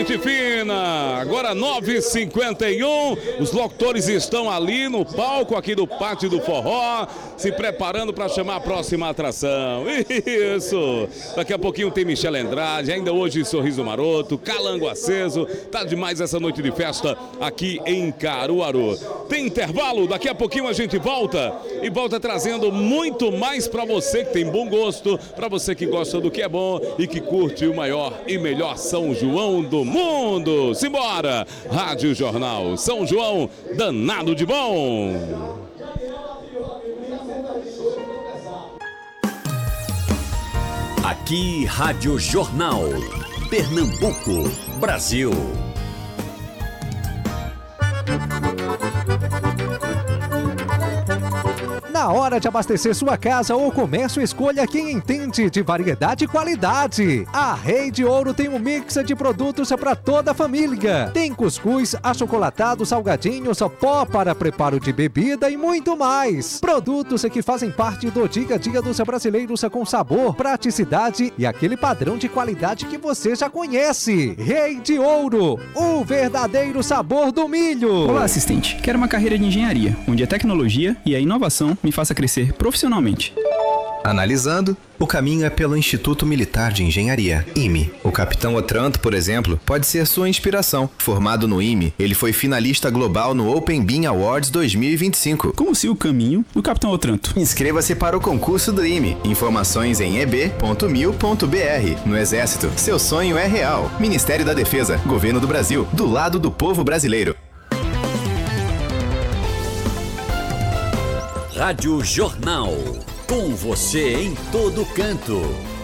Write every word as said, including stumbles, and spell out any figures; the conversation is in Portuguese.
gente fina. Agora nove e cinquenta e um. Os locutores estão ali no palco aqui do Pátio do Forró, se preparando para chamar a próxima atração. Isso. Daqui a pouquinho tem Michele Andrade, ainda hoje Sorriso Maroto, Calango Aceso. Tá demais essa noite de festa aqui em Caruaru. Tem intervalo, daqui a pouquinho a gente volta e volta trazendo muito mais para você que tem bom gosto, para você que gosta do que é bom e que curte o maior e melhor São João do mundo. Simbora! Rádio Jornal São João, danado de bom! Aqui, Rádio Jornal, Pernambuco, Brasil. Na hora de abastecer sua casa ou comércio, escolha quem entende de variedade e qualidade. A Rei de Ouro tem um mix de produtos para toda a família. Tem cuscuz, achocolatado, salgadinhos, pó para preparo de bebida e muito mais. Produtos que fazem parte do dia a dia dos brasileiros com sabor, praticidade e aquele padrão de qualidade que você já conhece. Rei de Ouro, o verdadeiro sabor do milho. Olá, assistente. Quero uma carreira de engenharia, onde a tecnologia e a inovação me faça crescer profissionalmente. Analisando, o caminho é pelo Instituto Militar de Engenharia, I M E. O capitão Otranto, por exemplo, pode ser sua inspiração. Formado no I M E, ele foi finalista global no Open Bean Awards dois mil e vinte e cinco. Como se o caminho do capitão Otranto. Inscreva-se para o concurso do I M E. Informações em e b ponto mil ponto b r. No Exército, seu sonho é real. Ministério da Defesa, Governo do Brasil, do lado do povo brasileiro. Rádio Jornal, com você em todo canto.